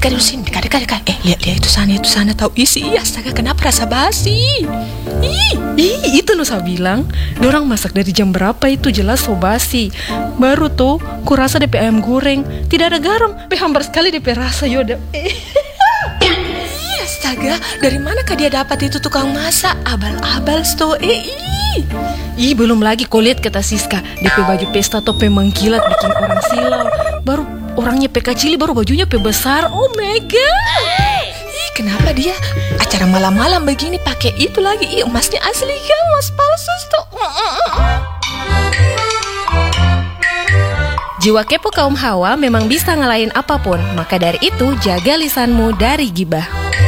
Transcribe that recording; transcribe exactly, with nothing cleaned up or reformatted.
dekat dulu sini, dekat dekat dekat. Eh lihat lihat itu sana itu sana tahu isi. Astaga, kenapa rasa basi? Ih, ih itu loh saya bilang. Dorang masak dari jam berapa itu jelas so basi. Baru tuh kurasa D P ayam goreng tidak ada garam. Pe hambar sekali D P rasa yoda. Astaga, dari manakah dia dapat itu tukang masak? Abal-abal sto. Eh, ih. Ih, belum lagi kau lihat kata Siska, D P baju pesta tuh pe mengkilat bikin orang silau. Baru orangnya pe kecil, baru bajunya pe besar. Oh my god. Ih, kenapa dia acara malam-malam begini pakai itu lagi? Ih, emasnya asli kan, emas palsu sto. Jiwa kepo kaum Hawa memang bisa ngalahin apapun, maka dari itu jaga lisanmu dari gibah.